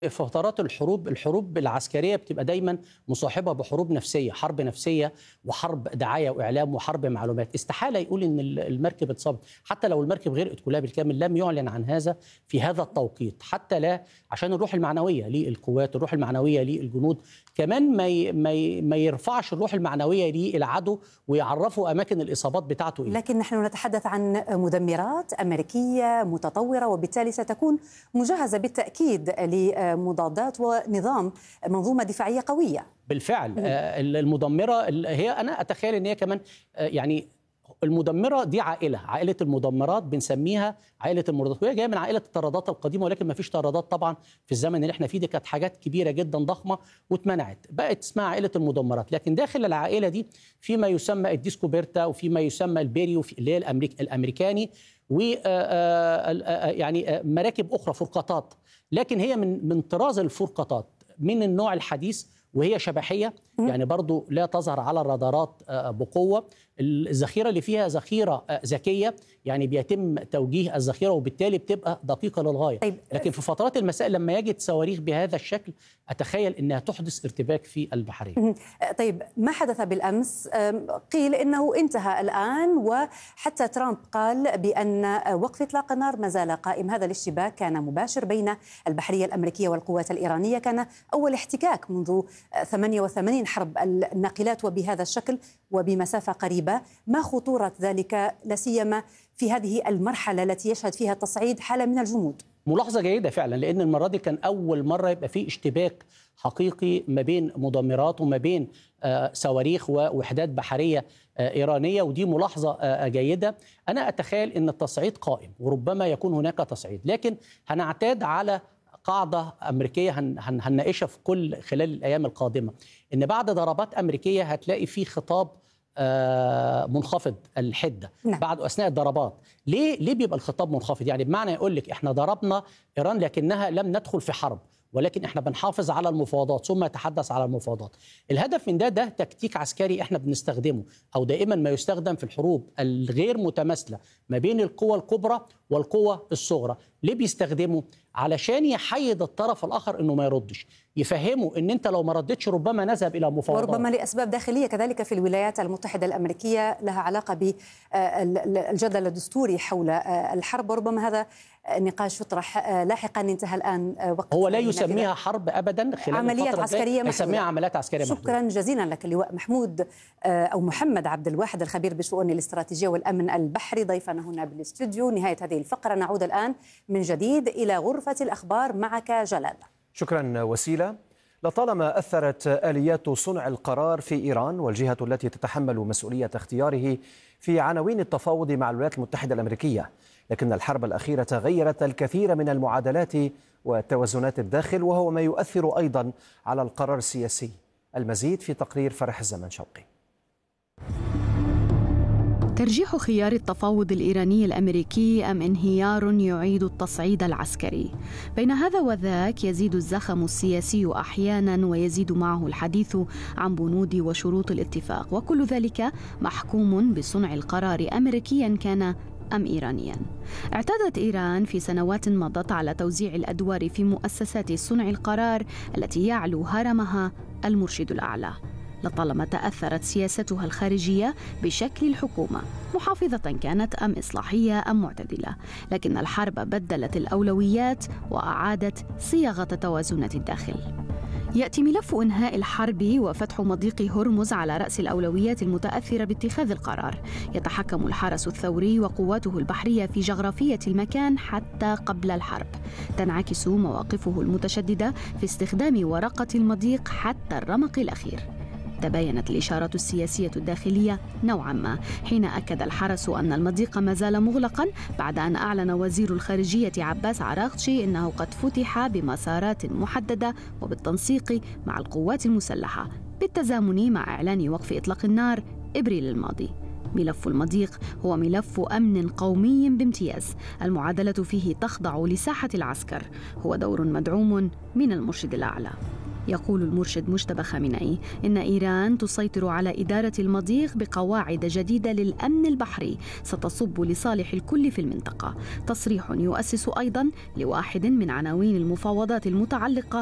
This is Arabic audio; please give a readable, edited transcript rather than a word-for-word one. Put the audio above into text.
فترات الحروب العسكرية بتبقى دايما مصاحبة بحروب نفسية، حرب نفسية وحرب دعاية وإعلام وحرب معلومات. استحالة يقول إن المركب اتصابت، حتى لو المركب غرقت كلها بالكامل لم يعلن عن هذا في هذا التوقيت، حتى لا عشان الروح المعنوية للقوات، الروح المعنوية للجنود، كمان ما يرفعش الروح المعنوية للعدو ويعرفوا أماكن الإصابات بتاعته إيه. لكن نحن نتحدث عن مدمرات أمريكية متطورة وبالتالي ستكون مجهزة بالتأكيد لمضادات ونظام منظومة دفاعية قوية. بالفعل المدمرة هي أنا أتخيل أن هي كمان يعني المدمرة دي عائلة المدمرات بنسميها عائلة المرادات، وهي جاية من عائلة الطرادات القديمة، ولكن ما فيش طرادات طبعا في الزمن اللي احنا فيه. دي كانت حاجات كبيرة جدا ضخمة واتمنعت، بقت اسمها عائلة المدمرات. لكن داخل العائلة دي فيما يسمى الديسكوبيرتا وفيما يسمى البيريو اللي هي الأمريكاني، و يعني مراكب أخرى فرقاطات، لكن هي من طراز الفرقاطات من النوع الحديث، وهي شبحية يعني برضو لا تظهر على الرادارات بقوة. الذخيرة اللي فيها ذخيرة ذكية، يعني بيتم توجيه الذخيرة وبالتالي بتبقى دقيقة للغاية. لكن في فترات المساء لما يجد صواريخ بهذا الشكل أتخيل أنها تحدث ارتباك في البحرية. طيب ما حدث بالأمس قيل أنه انتهى الآن، وحتى ترامب قال بأن وقف إطلاق النار ما زال قائم. هذا الاشتباك كان مباشر بين البحرية الأمريكية والقوات الإيرانية، كان أول احتكاك منذ 88 حرب الناقلات وبهذا الشكل وبمسافة قريبة. ما خطورة ذلك لا سيما في هذه المرحلة التي يشهد فيها التصعيد حالة من الجمود؟ ملاحظة جيدة فعلا، لأن المرة دي كان أول مرة يبقى في اشتباك حقيقي ما بين مدمرات وما بين صواريخ ووحدات بحرية إيرانية، ودي ملاحظة جيدة. أنا أتخيل أن التصعيد قائم وربما يكون هناك تصعيد، لكن هنعتاد على قاعدة أمريكية هنناقشها في خلال الأيام القادمة، إن بعد ضربات أمريكية هتلاقي في خطاب منخفض الحدة بعد أثناء الضربات. ليه بيبقى الخطاب منخفض؟ يعني بمعنى يقول لك إحنا ضربنا إيران لكنها لم ندخل في حرب، ولكن احنا بنحافظ على المفاوضات، ثم يتحدث على المفاوضات. الهدف من ده تكتيك عسكري احنا بنستخدمه، او دائما ما يستخدم في الحروب الغير متماثله ما بين القوى الكبرى والقوى الصغرى. ليه بيستخدمه؟ علشان يحيد الطرف الاخر انه ما يردش، يفهمه ان انت لو ما ردتش ربما نذهب الى مفاوضات، وربما لاسباب داخليه كذلك في الولايات المتحده الامريكيه لها علاقه بالجدل الدستوري حول الحرب، وربما هذا نقاش يطرح لاحقا. انتهى الان وقت، هو لا يسميها حرب ابدا، خلال عمليات عسكريه يسميها عمليات عسكريه محدودة. شكرا جزيلا لك اللواء محمد عبد الواحد، الخبير بشؤون الاستراتيجيه والامن البحري، ضيفنا هنا بالاستوديو. نهايه هذه الفقره، نعود الان من جديد الى غرفه الاخبار معك جلال. شكرا وسيله. لطالما أثرت آليات صنع القرار في إيران والجهة التي تتحمل مسؤولية اختياره في عناوين التفاوض مع الولايات المتحدة الأمريكية، لكن الحرب الأخيرة غيرت الكثير من المعادلات وتوازنات الداخل، وهو ما يؤثر أيضا على القرار السياسي. المزيد في تقرير فرح الزمن شوقي. ترجيح خيار التفاوض الإيراني الأمريكي أم انهيار يعيد التصعيد العسكري؟ بين هذا وذاك يزيد الزخم السياسي أحيانا ويزيد معه الحديث عن بنود وشروط الاتفاق، وكل ذلك محكوم بصنع القرار أمريكيا كان أم إيرانيا. اعتادت إيران في سنوات مضت على توزيع الأدوار في مؤسسات صنع القرار التي يعلو هرمها المرشد الأعلى. لطالما تأثرت سياستها الخارجية بشكل الحكومة، محافظة كانت أم إصلاحية أم معتدلة، لكن الحرب بدلت الأولويات وأعادت صياغة توازنات الداخل. يأتي ملف إنهاء الحرب وفتح مضيق هرمز على رأس الأولويات المتأثرة باتخاذ القرار. يتحكم الحرس الثوري وقواته البحرية في جغرافية المكان حتى قبل الحرب. تنعكس مواقفه المتشددة في استخدام ورقة المضيق حتى الرمق الأخير. تباينت الإشارة السياسية الداخلية نوعا ما حين أكد الحرس أن المضيق ما زال مغلقا، بعد أن أعلن وزير الخارجية عباس عراقچي أنه قد فتح بمسارات محددة وبالتنسيق مع القوات المسلحة بالتزامن مع إعلان وقف إطلاق النار إبريل الماضي. ملف المضيق هو ملف أمن قومي بامتياز، المعادلة فيه تخضع لساحة العسكر، هو دور مدعوم من المرشد الأعلى. يقول المرشد مجتبى خامنئي إن إيران تسيطر على إدارة المضيق بقواعد جديدة للأمن البحري ستصب لصالح الكل في المنطقة. تصريح يؤسس أيضا لواحد من عناوين المفاوضات المتعلقة